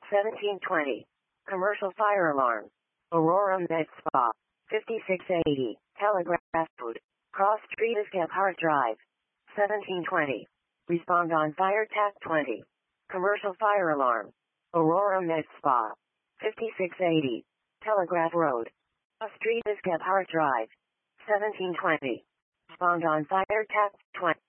1720. Commercial fire alarm. Aurora Med Spa. 5680. Telegraph Road. Cross Street is Gebhart Drive. 1720. Respond on fire TAC 20. Commercial fire alarm. Aurora Med Spa. 5680. Telegraph Road. Cross Street is Gebhart Drive. 1720. Respond on fire TAC 20.